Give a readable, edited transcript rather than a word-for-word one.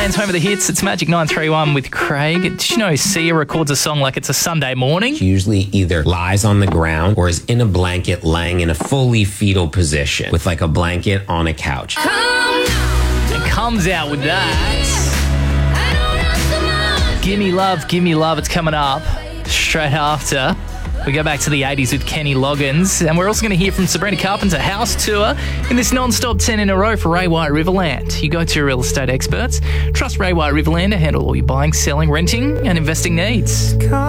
Riverland's home of the hits. It's Magic 931 with Craig. Did you know Sia records a song like it's a Sunday morning? She usually either lies on the ground or is in a blanket laying in a fully fetal position with like a blanket on a couch. And comes out with that. Gimme Love, it's coming up straight after. We go back to the 80s with Kenny Loggins, and we're also going to hear from Sabrina Carpenter house tour in this non-stop 10 in a row for Ray White Riverland. You go to your real estate experts. Trust Ray White Riverland to handle all your buying, selling, renting and investing needs.